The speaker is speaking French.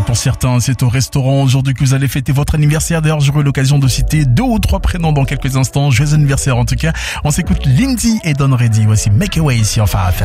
pour certains, c'est au restaurant aujourd'hui que vous allez fêter votre anniversaire. D'ailleurs, j'aurai l'occasion de citer 2 ou 3 prénoms dans quelques instants. Joyeux anniversaire en tout cas. On s'écoute Lindsay et Don Reddy. Voici Make Away ici en Phare FM.